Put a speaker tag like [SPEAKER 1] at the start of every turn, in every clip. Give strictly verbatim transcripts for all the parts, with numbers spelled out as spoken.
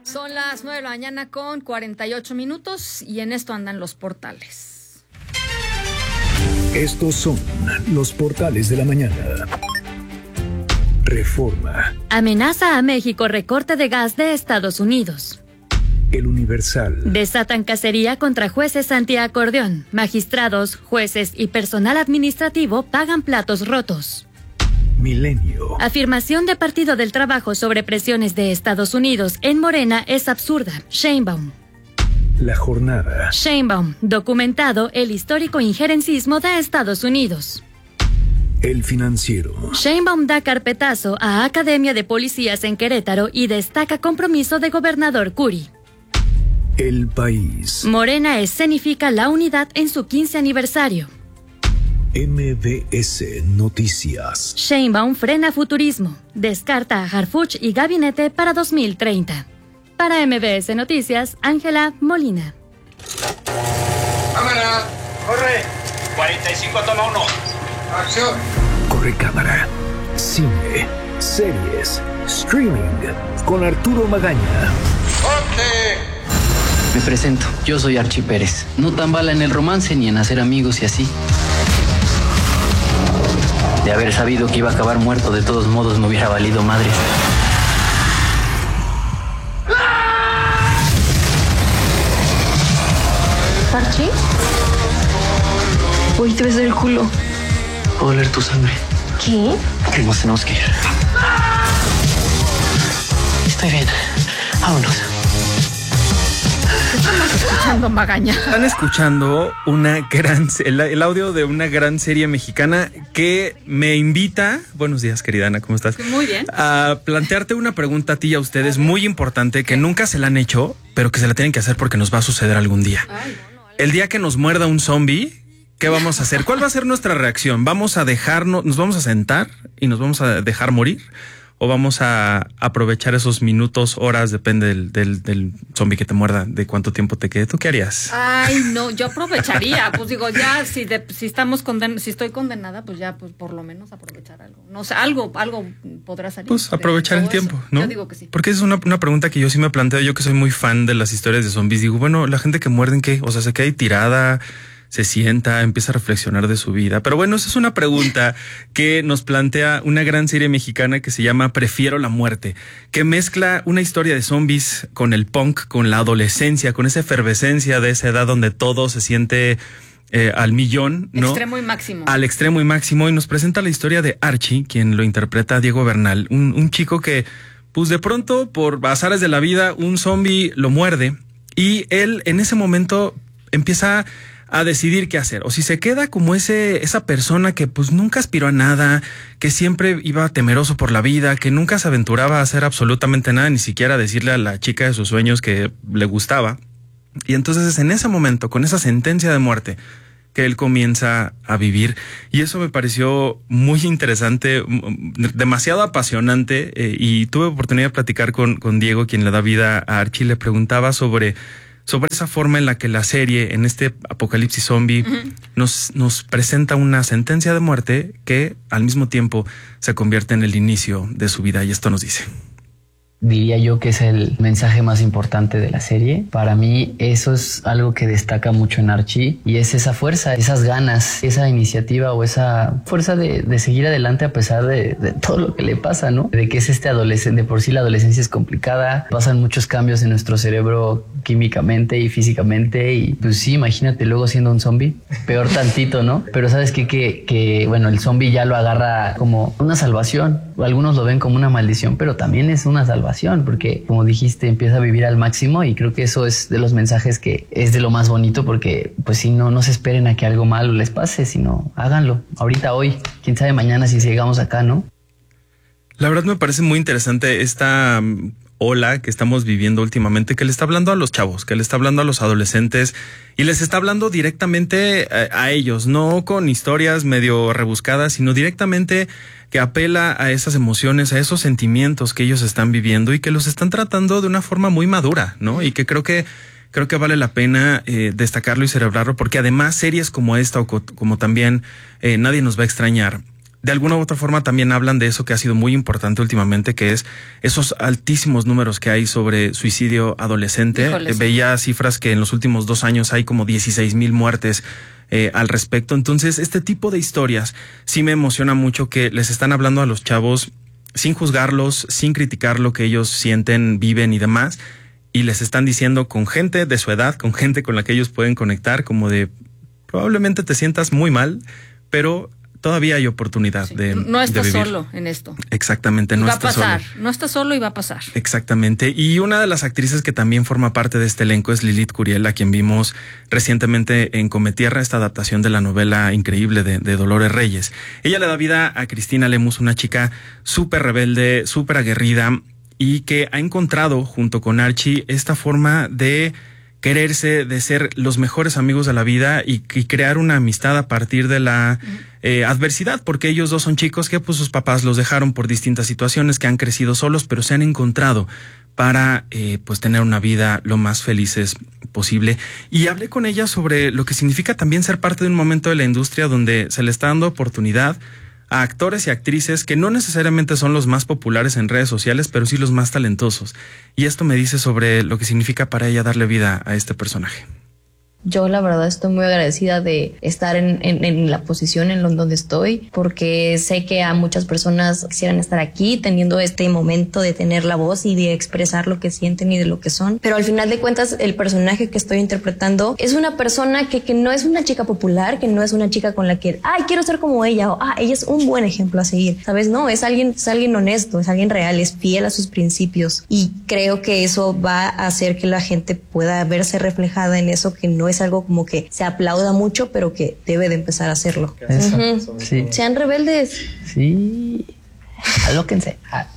[SPEAKER 1] Son las nueve de la mañana con cuarenta y ocho minutos y en esto andan los portales.
[SPEAKER 2] Estos son los portales de la mañana. Reforma.
[SPEAKER 3] Amenaza a México recorte de gas de Estados Unidos.
[SPEAKER 2] El Universal.
[SPEAKER 3] Desatan cacería contra jueces antiacordeón. Magistrados, jueces y personal administrativo pagan platos rotos.
[SPEAKER 2] Milenio.
[SPEAKER 3] Afirmación de Partido del Trabajo sobre presiones de Estados Unidos en Morena es absurda. Sheinbaum.
[SPEAKER 2] La Jornada.
[SPEAKER 3] Sheinbaum, documentado el histórico injerencismo de Estados Unidos.
[SPEAKER 2] El Financiero.
[SPEAKER 3] Sheinbaum da carpetazo a Academia de Policías en Querétaro y destaca compromiso de gobernador Curi.
[SPEAKER 2] El País.
[SPEAKER 3] Morena escenifica la unidad en su quince aniversario.
[SPEAKER 2] M B S Noticias.
[SPEAKER 3] Sheinbaum frena futurismo. Descarta a Harfuch y gabinete para dos mil treinta. Para M B S Noticias, Ángela Molina.
[SPEAKER 4] ¡Cámara! ¡Corre! cuarenta y cinco, toma uno. ¡Acción!
[SPEAKER 2] Corre cámara. Cine, series, streaming. Con Arturo Magaña.
[SPEAKER 4] ¡Corte!
[SPEAKER 5] Me presento, yo soy Archie Pérez. No tan bala en el romance ni en hacer amigos y así. De haber sabido que iba a acabar muerto, de todos modos me hubiera valido madres.
[SPEAKER 6] ¿Archie? Uy, te ves el culo.
[SPEAKER 5] Puedo oler tu sangre.
[SPEAKER 6] ¿Qué?
[SPEAKER 5] Que nos tenemos que ir. Estoy bien. Vámonos.
[SPEAKER 1] Estamos escuchando Magaña.
[SPEAKER 7] Están escuchando una gran, el, el audio de una gran serie mexicana que me invita, buenos días querida Ana, ¿cómo estás?
[SPEAKER 1] Muy bien.
[SPEAKER 7] A plantearte una pregunta a ti y a ustedes muy importante que nunca se la han hecho, pero que se la tienen que hacer porque nos va a suceder algún día.
[SPEAKER 1] Ay,
[SPEAKER 7] El día que nos muerda un zombie, ¿qué vamos a hacer? ¿Cuál va a ser nuestra reacción? ¿Vamos a dejarnos, nos vamos a sentar y nos vamos a dejar morir? ¿O vamos a aprovechar esos minutos, horas, depende del, del, del zombie que te muerda, de cuánto tiempo te quede? ¿Tú qué harías?
[SPEAKER 1] Ay, no, yo aprovecharía, pues digo, ya si de, si estamos conden, si estoy condenada, pues ya pues por lo menos aprovechar algo. No sé, algo, algo podrá salir.
[SPEAKER 7] Pues aprovechar el tiempo,
[SPEAKER 1] eso.
[SPEAKER 7] ¿no?
[SPEAKER 1] Yo digo que sí.
[SPEAKER 7] Porque es una, una pregunta que yo sí me planteo, yo que soy muy fan de las historias de zombies, digo, bueno, la gente que muerden, ¿qué? O sea, se queda ahí tirada, se sienta, empieza a reflexionar de su vida. Pero bueno, esa es una pregunta que nos plantea una gran serie mexicana que se llama Prefiero la muerte, que mezcla una historia de zombies con el punk, con la adolescencia, con esa efervescencia de esa edad donde todo se siente eh, al millón, ¿no?
[SPEAKER 1] Extremo y máximo.
[SPEAKER 7] Al extremo y máximo. Y nos presenta la historia de Archie, quien lo interpreta Diego Bernal, un, un chico que, pues de pronto, por azares de la vida, un zombie lo muerde y él en ese momento empieza a decidir qué hacer, o si se queda como ese esa persona que pues nunca aspiró a nada, que siempre iba temeroso por la vida, que nunca se aventuraba a hacer absolutamente nada, ni siquiera a decirle a la chica de sus sueños que le gustaba. Y entonces es en ese momento, con esa sentencia de muerte, que él comienza a vivir. Y eso me pareció muy interesante, demasiado apasionante, eh, y tuve oportunidad de platicar con, con Diego, quien le da vida a Archie. Le preguntaba sobre sobre esa forma en la que la serie, en este apocalipsis zombie, uh-huh. nos, nos presenta una sentencia de muerte que al mismo tiempo se convierte en el inicio de su vida. Y esto nos dice.
[SPEAKER 5] Diría yo que es el mensaje más importante de la serie. Para mí eso es algo que destaca mucho en Archie y es esa fuerza, esas ganas, esa iniciativa o esa fuerza de, de seguir adelante a pesar de, de todo lo que le pasa, ¿no? De que es este adolescente, de por sí la adolescencia es complicada, pasan muchos cambios en nuestro cerebro químicamente y físicamente y pues sí, imagínate luego siendo un zombie, peor tantito, ¿no? Pero sabes qué? que, que bueno, el zombie ya lo agarra como una salvación, algunos lo ven como una maldición, pero también es una salvación. Porque como dijiste, empieza a vivir al máximo y creo que eso es de los mensajes que es de lo más bonito, porque pues si no, no se esperen a que algo malo les pase, sino háganlo ahorita, hoy, quién sabe mañana si llegamos acá, ¿no?
[SPEAKER 7] La verdad me parece muy interesante esta um, ola que estamos viviendo últimamente, que le está hablando a los chavos, que le está hablando a los adolescentes y les está hablando directamente a, a ellos, no con historias medio rebuscadas, sino directamente que apela a esas emociones, a esos sentimientos que ellos están viviendo y que los están tratando de una forma muy madura, ¿no? Y que creo que creo que vale la pena eh, destacarlo y celebrarlo, porque además series como esta o co- como también eh, Nadie nos va a extrañar de alguna u otra forma también hablan de eso que ha sido muy importante últimamente, que es esos altísimos números que hay sobre suicidio adolescente.
[SPEAKER 1] Híjole, sí.
[SPEAKER 7] Veía cifras que en los últimos dos años hay como dieciséis mil muertes eh, al respecto. Entonces, este tipo de historias sí me emociona mucho, que les están hablando a los chavos sin juzgarlos, sin criticar lo que ellos sienten, viven y demás, y les están diciendo con gente de su edad, con gente con la que ellos pueden conectar, como de probablemente te sientas muy mal, pero todavía hay oportunidad
[SPEAKER 1] Sí.
[SPEAKER 7] de
[SPEAKER 1] No estás
[SPEAKER 7] de vivir.
[SPEAKER 1] solo en esto.
[SPEAKER 7] Exactamente,
[SPEAKER 1] Y
[SPEAKER 7] no
[SPEAKER 1] va a
[SPEAKER 7] estás
[SPEAKER 1] pasar.
[SPEAKER 7] solo.
[SPEAKER 1] No estás solo y va a pasar.
[SPEAKER 7] Exactamente. Y una de las actrices que también forma parte de este elenco es Lilith Curiel, a quien vimos recientemente en Cometierra, esta adaptación de la novela increíble de, de Dolores Reyes. Ella le da vida a Cristina Lemus, una chica súper rebelde, súper aguerrida, y que ha encontrado junto con Archie esta forma de quererse, de ser los mejores amigos de la vida y, y crear una amistad a partir de la eh, adversidad, porque ellos dos son chicos que pues sus papás los dejaron por distintas situaciones, que han crecido solos, pero se han encontrado para eh, pues tener una vida lo más felices posible. Y hablé con ella sobre lo que significa también ser parte de un momento de la industria donde se le está dando oportunidad a actores y actrices que no necesariamente son los más populares en redes sociales, pero sí los más talentosos. Y esto me dice sobre lo que significa para ella darle vida a este personaje.
[SPEAKER 6] Yo la verdad estoy muy agradecida de estar en, en, en la posición en donde estoy, porque sé que a muchas personas quisieran estar aquí teniendo este momento de tener la voz y de expresar lo que sienten y de lo que son. Pero al final de cuentas el personaje que estoy interpretando es una persona que, que no es una chica popular, que no es una chica con la que, ay, quiero ser como ella, o ah, ella es un buen ejemplo a seguir, ¿sabes? No, es alguien, es alguien honesto, es alguien real, es fiel a sus principios, y creo que eso va a hacer que la gente pueda verse reflejada en eso, que no es algo como que se aplauda mucho, pero que debe de empezar a hacerlo.
[SPEAKER 5] Eso,
[SPEAKER 6] Ujú.
[SPEAKER 5] sí.
[SPEAKER 6] Sean rebeldes.
[SPEAKER 5] Sí. Alóquense. Ah.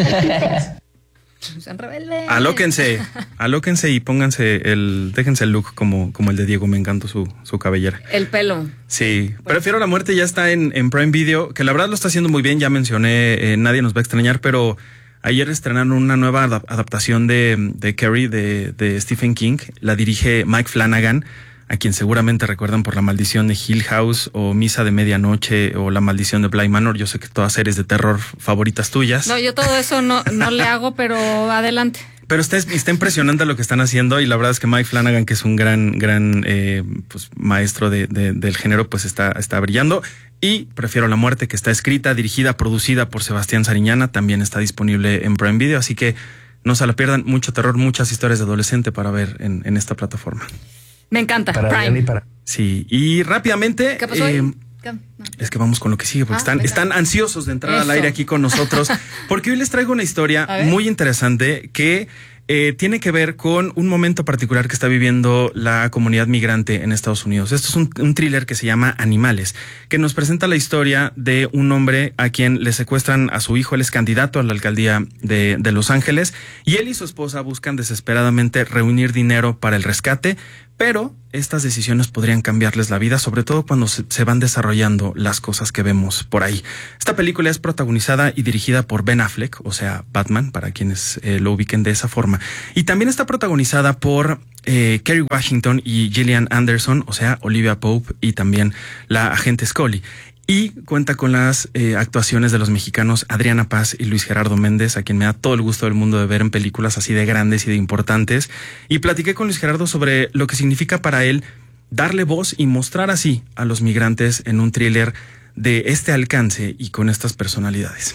[SPEAKER 1] Sean rebeldes.
[SPEAKER 7] Alóquense, alóquense y pónganse el, déjense el look como, como el de Diego, me encantó su, su cabellera.
[SPEAKER 1] El pelo.
[SPEAKER 7] Sí, Prefiero la muerte ya está en, en Prime Video, que la verdad lo está haciendo muy bien, ya mencioné, eh, nadie nos va a extrañar, pero ayer estrenaron una nueva adap- adaptación de, de Carrie, de, de Stephen King, la dirige Mike Flanagan, a quien seguramente recuerdan por La Maldición de Hill House o Misa de Medianoche o La Maldición de Bly Manor. Yo sé que todas series de terror favoritas tuyas.
[SPEAKER 1] No, yo todo eso no, no le hago, pero adelante.
[SPEAKER 7] Pero está, está impresionante lo que están haciendo, y la verdad es que Mike Flanagan, que es un gran, gran eh, pues, maestro de, de, del género, pues está, está brillando. Y Prefiero la muerte, que está escrita, dirigida, producida por Sebastián Sariñana, también está disponible en Prime Video, así que no se la pierdan. Mucho terror, muchas historias de adolescente para ver en, en esta plataforma.
[SPEAKER 1] Me encanta.
[SPEAKER 8] Para
[SPEAKER 1] Prime.
[SPEAKER 8] Diana y para...
[SPEAKER 7] Sí, y rápidamente...
[SPEAKER 1] ¿Qué pasó?
[SPEAKER 7] eh,
[SPEAKER 1] ¿Qué? No.
[SPEAKER 7] Es que vamos con lo que sigue, porque
[SPEAKER 1] Ah,
[SPEAKER 7] están,
[SPEAKER 1] venga.
[SPEAKER 7] están ansiosos de entrar al
[SPEAKER 1] Eso.
[SPEAKER 7] aire aquí con nosotros, porque hoy les traigo una
[SPEAKER 1] A
[SPEAKER 7] historia
[SPEAKER 1] ver.
[SPEAKER 7] muy interesante que eh, tiene que ver con un momento particular que está viviendo la comunidad migrante en Estados Unidos. Esto es un, un thriller que se llama Animales, que nos presenta la historia de un hombre a quien le secuestran a su hijo. Él es candidato a la alcaldía de, de Los Ángeles, y él y su esposa buscan desesperadamente reunir dinero para el rescate, pero estas decisiones podrían cambiarles la vida, sobre todo cuando se, se van desarrollando las cosas que vemos por ahí. Esta película es protagonizada y dirigida por Ben Affleck, o sea, Batman, para quienes eh, lo ubiquen de esa forma. Y también está protagonizada por eh, Kerry Washington y Gillian Anderson, o sea, Olivia Pope y también la agente Scully. Y cuenta con las eh, actuaciones de los mexicanos Adriana Paz y Luis Gerardo Méndez, a quien me da todo el gusto del mundo de ver en películas así de grandes y de importantes. Y platiqué con Luis Gerardo sobre lo que significa para él darle voz y mostrar así a los migrantes en un thriller de este alcance y con estas personalidades.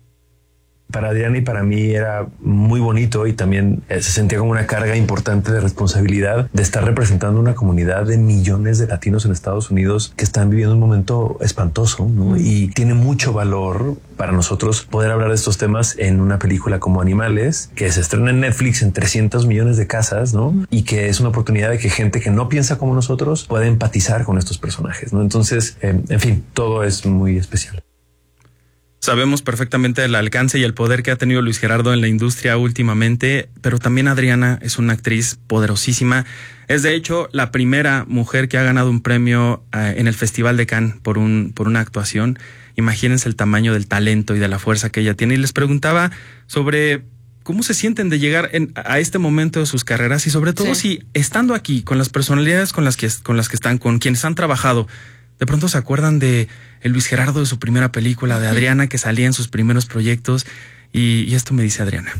[SPEAKER 8] Para Adriana y para mí era muy bonito, y también eh, se sentía como una carga importante de responsabilidad de estar representando una comunidad de millones de latinos en Estados Unidos que están viviendo un momento espantoso, ¿no? Mm. Y tiene mucho valor para nosotros poder hablar de estos temas en una película como Animales, que se estrena en Netflix en trescientos millones de casas, ¿no? Mm. Y que es una oportunidad de que gente que no piensa como nosotros pueda empatizar con estos personajes, ¿no? Entonces, eh, en fin, todo es muy especial.
[SPEAKER 7] Sabemos perfectamente el alcance y el poder que ha tenido Luis Gerardo en la industria últimamente, pero también Adriana es una actriz poderosísima. Es de hecho la primera mujer que ha ganado un premio uh, en el Festival de Cannes por un por una actuación. Imagínense el tamaño del talento y de la fuerza que ella tiene. Y les preguntaba sobre cómo se sienten de llegar en, a este momento de sus carreras, y sobre todo sí. si estando aquí con las personalidades con las que con las que están, con quienes han trabajado, de pronto se acuerdan de el Luis Gerardo de su primera película, de Adriana que salía en sus primeros proyectos, y, y esto me dice Adriana.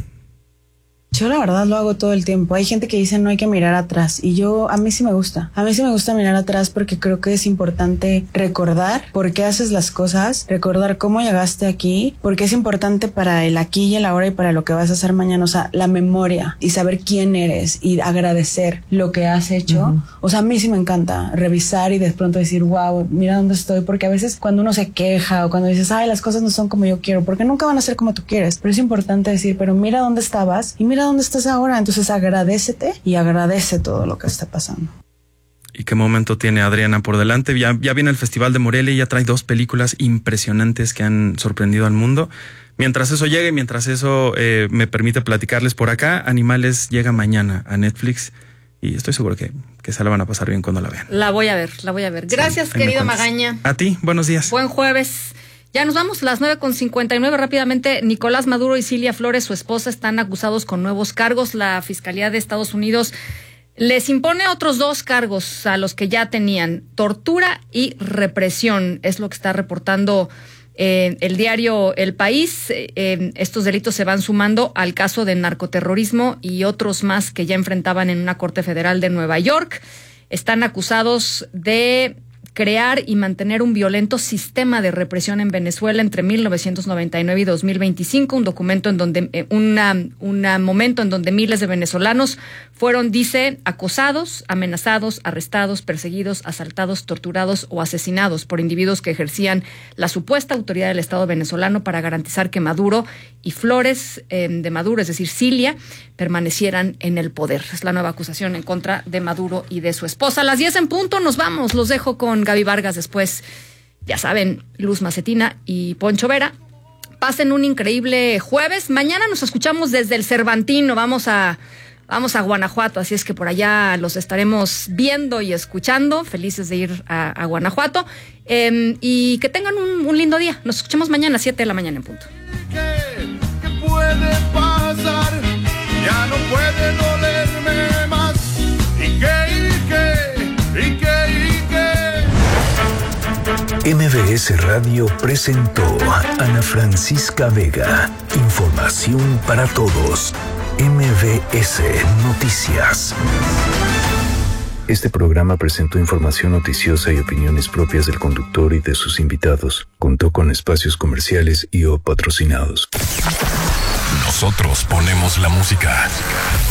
[SPEAKER 9] Yo la verdad lo hago todo el tiempo. Hay gente que dice no hay que mirar atrás y yo, a mí sí me gusta. A mí sí me gusta mirar atrás porque creo que es importante recordar por qué haces las cosas, recordar cómo llegaste aquí, porque es importante para el aquí y el ahora y para lo que vas a hacer mañana. O sea, la memoria y saber quién eres y agradecer lo que has hecho. Uh-huh. O sea, a mí sí me encanta revisar y de pronto decir, wow, mira dónde estoy, porque a veces cuando uno se queja o cuando dices, ay, las cosas no son como yo quiero, porque nunca van a ser como tú quieres, pero es importante decir, pero mira dónde estabas y mira dónde estás ahora, entonces agradécete y agradece todo lo que está pasando.
[SPEAKER 7] ¿Y qué momento tiene Adriana por delante? Ya, ya viene el Festival de Morelia y ya trae dos películas impresionantes que han sorprendido al mundo. Mientras eso llegue, mientras eso eh, me permite platicarles por acá, Animales llega mañana a Netflix y estoy seguro que, que se la van a pasar bien cuando la vean.
[SPEAKER 1] La voy a ver, la voy a ver. Gracias, sí, querido Magaña.
[SPEAKER 7] A ti, buenos días.
[SPEAKER 1] Buen jueves. Ya nos vamos, las nueve con cincuenta y nueve. Rápidamente, Nicolás Maduro y Cilia Flores, su esposa, están acusados con nuevos cargos. La Fiscalía de Estados Unidos les impone otros dos cargos a los que ya tenían: tortura y represión. Es lo que está reportando eh, el diario El País. Eh, estos delitos se van sumando al caso de narcoterrorismo y otros más que ya enfrentaban en una corte federal de Nueva York. Están acusados de crear y mantener un violento sistema de represión en Venezuela entre mil novecientos noventa y nueve y dos mil veinticinco, un documento en donde, eh, una, un momento en donde miles de venezolanos fueron, dice, acosados, amenazados, arrestados, perseguidos, asaltados, torturados o asesinados por individuos que ejercían la supuesta autoridad del Estado venezolano para garantizar que Maduro y Flores eh, de Maduro, es decir, Cilia, permanecieran en el poder. Es la nueva acusación en contra de Maduro y de su esposa. A las diez en punto nos vamos, los dejo con Gaby Vargas, después, ya saben, Luz Macetina y Poncho Vera. Pasen un increíble jueves. Mañana nos escuchamos desde el Cervantino. Vamos a, vamos a Guanajuato, así es que por allá los estaremos viendo y escuchando. Felices de ir a, a Guanajuato. Eh, y que tengan un, un lindo día. Nos escuchamos mañana a siete de la mañana en punto.
[SPEAKER 10] ¿Qué, qué puede pasar? Ya no puede dolerme más. ¿Y qué, y qué, y qué?
[SPEAKER 2] M V S Radio presentó a Ana Francisca Vega. Información para todos. M V S Noticias. Este programa presentó información noticiosa y opiniones propias del conductor y de sus invitados. Contó con espacios comerciales y o patrocinados.
[SPEAKER 11] Nosotros ponemos la música.